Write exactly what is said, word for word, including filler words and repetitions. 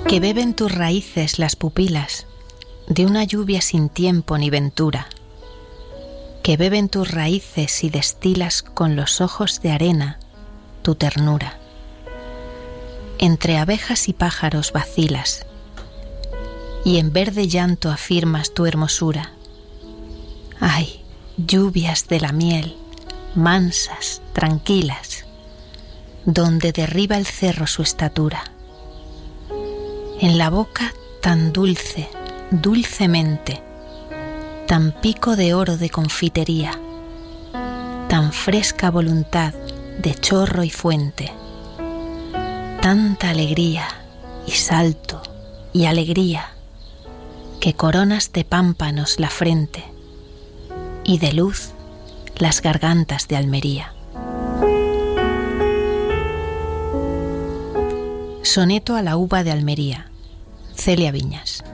que beben tus raíces las pupilas de una lluvia sin tiempo ni ventura, que beben tus raíces y destilas con los ojos de arena tu ternura. Entre abejas y pájaros vacilas, y en verde llanto afirmas tu hermosura. Ay, lluvias de la miel, mansas, tranquilas, donde derriba el cerro su estatura. En la boca tan dulce, dulcemente, tan pico de oro de confitería, tan fresca voluntad de chorro y fuente, tanta alegría y salto y alegría, que coronas de pámpanos la frente y de luz las gargantas de Almería. Soneto a la uva de Almería, Celia Viñas.